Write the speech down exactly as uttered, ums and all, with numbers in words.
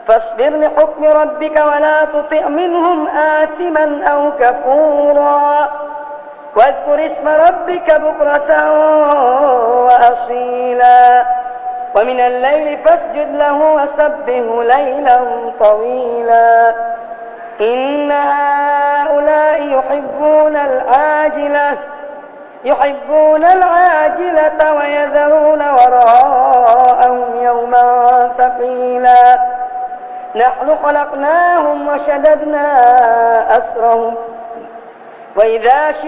فاصبر لحكم ربك ولا تطع منهم آثما أو كفورا واذكر اسم ربك بكرة وأصيلا ومن الليل فاسجد له وسبه ليلا طويلا إن هؤلاء يحبون العاجلة يحبون العاجلة ويذرون وراءهم يوما ثقيلا نحن خلقناهم وشددنا أسرهم وإذا